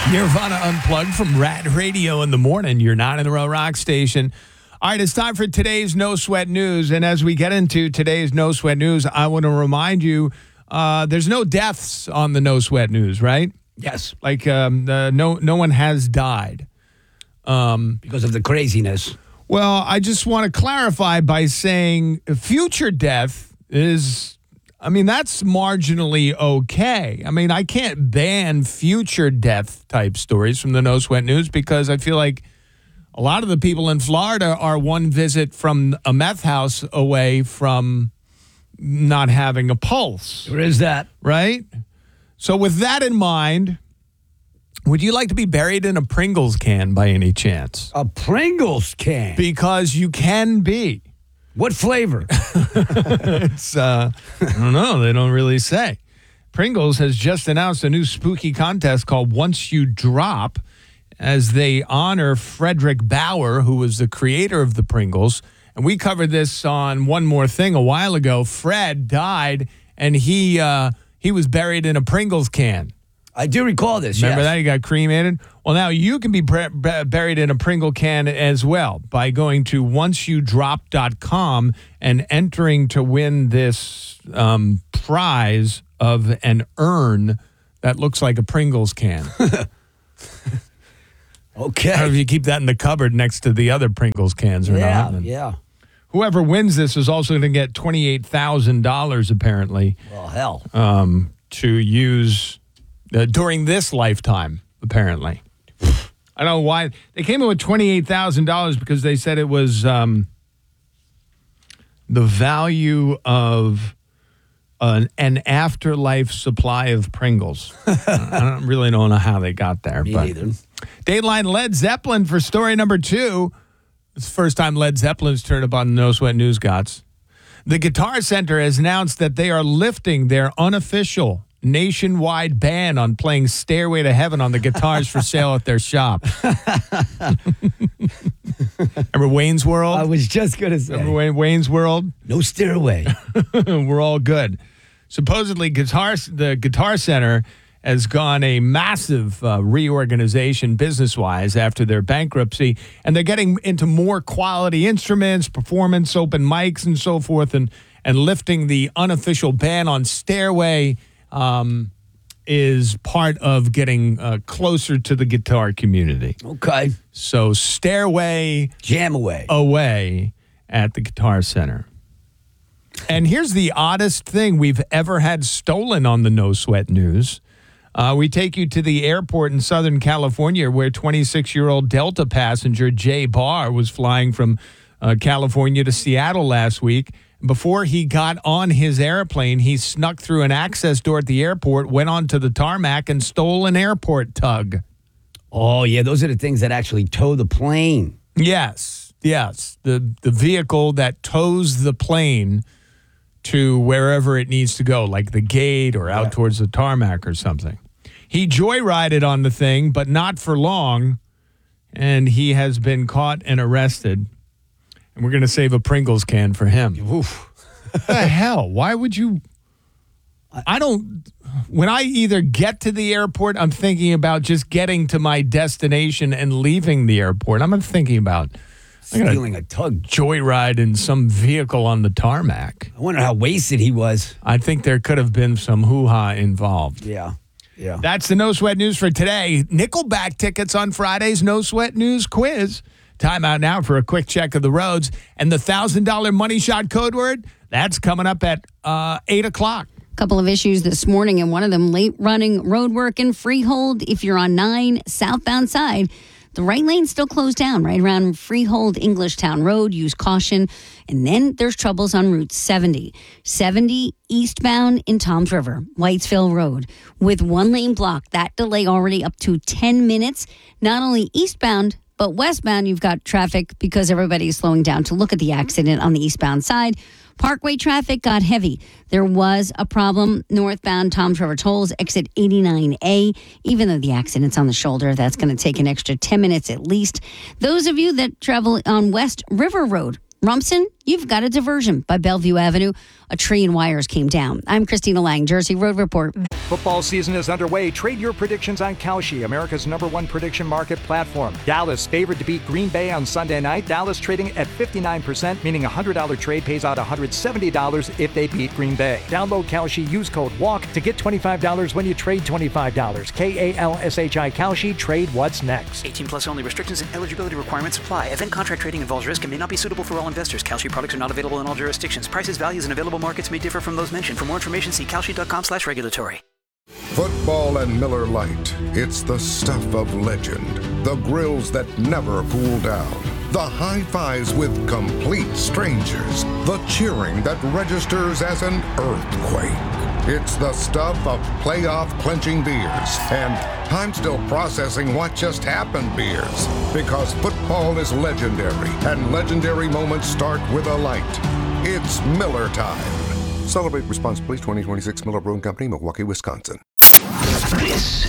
Nirvana Unplugged from Rad Radio in the morning. You're not in the Row Rock Station. All right, it's time for today's No Sweat News. And as we get into today's No Sweat News, I want to remind you there's no deaths on the No Sweat News, right? Yes. Like no one has died. Because of the craziness. Well, I just want to clarify by saying future death is, that's marginally okay. I can't ban future death type stories from the No Sweat News because I feel like a lot of the people in Florida are one visit from a meth house away from not having a pulse. There is that. Right? So with that in mind, would you like to be buried in a Pringles can by any chance? A Pringles can? Because you can be. What flavor? It's, I don't know. They don't really say. Pringles has just announced a new spooky contest called Once You Drop as they honor Frederick Bauer, who was the creator of the Pringles. And we covered this on One More Thing a while ago. Fred died, and he was buried in a Pringles can. I do recall this, Remember yes. that? He got cremated? Well, now you can be buried in a Pringle can as well by going to onceyoudrop.com and entering to win this prize of an urn that looks like a Pringles can. Okay. I don't know if you keep that in the cupboard next to the other Pringles cans or not. Yeah. Whoever wins this is also going to get $28,000 apparently. Well, hell. To use during this lifetime, apparently. I don't know why. They came in with $28,000 because they said it was the value of an afterlife supply of Pringles. I don't really know how they got there. Me neither. Dateline Led Zeppelin for story number 2. It's the first time Led Zeppelin's turned up on the No Sweat News Gots. The Guitar Center has announced that they are lifting their unofficial nationwide ban on playing Stairway to Heaven on the guitars for sale at their shop. Remember Wayne's World? I was just going to say. Remember Wayne's World? No stairway. We're all good. Supposedly, the Guitar Center has gone a massive reorganization business-wise after their bankruptcy, and they're getting into more quality instruments, performance, open mics, and so forth, and lifting the unofficial ban on Stairway is part of getting closer to the guitar community. Okay. So Stairway Jam away. Away at the Guitar Center. And here's the oddest thing we've ever had stolen on the No Sweat News. We take you to the airport in Southern California where 26-year-old Delta passenger Jay Barr was flying from California to Seattle last week. Before he got on his airplane, he snuck through an access door at the airport, went onto the tarmac, and stole an airport tug. Oh, yeah, those are the things that actually tow the plane. Yes. The vehicle that tows the plane to wherever it needs to go, like the gate or out towards the tarmac or something. He joyrided on the thing, but not for long, and he has been caught and arrested. And we're going to save a Pringles can for him. Oof. What the hell? Why would you? When I either get to the airport, I'm thinking about just getting to my destination and leaving the airport. I'm not thinking about stealing a tug. Joyride in some vehicle on the tarmac. I wonder how wasted he was. I think there could have been some hoo-ha involved. Yeah. That's the No Sweat News for today. Nickelback tickets on Friday's No Sweat News quiz. Time out now for a quick check of the roads. And the $1,000 money shot code word, that's coming up at 8 o'clock. Couple of issues this morning, and one of them late running road work in Freehold. If you're on 9 southbound side, the right lane's still closed down right around Freehold Englishtown Road. Use caution. And then there's troubles on Route 70. 70 eastbound in Toms River, Whitesville Road, with one lane blocked. That delay already up to 10 minutes. Not only eastbound, but westbound, you've got traffic because everybody's slowing down to look at the accident on the eastbound side. Parkway traffic got heavy. There was a problem northbound Toms River Tolls, exit 89A. Even though the accident's on the shoulder, that's going to take an extra 10 minutes at least. Those of you that travel on West River Road, Rumson you've got a diversion by Bellevue Avenue. A tree and wires came down. I'm Christina Lang, Jersey Road Report. Football season is underway. Trade your predictions on Kalshi, America's #1 prediction market platform. Dallas favored to beat Green Bay on Sunday night. Dallas trading at 59%, meaning a $100 trade pays out $170 if they beat Green Bay. Download Kalshi, use code WALK to get $25 when you trade $25. KALSHI Kalshi, trade what's next. 18 plus only. Restrictions and eligibility requirements apply. Event contract trading involves risk and may not be suitable for all investors. Kalshi products are not available in all jurisdictions. Prices, values, and available markets may differ from those mentioned. For more information, see kalshi.com/regulatory. Football and Miller Lite. It's the stuff of legend. The grills that never cool down. The high fives with complete strangers. The cheering that registers as an earthquake. It's the stuff of playoff clinching beers and I'm still processing what just happened beers. Because football is legendary and legendary moments start with a light. It's Miller time. Celebrate responsibly. 2026 Miller Brewing Company, Milwaukee, Wisconsin. This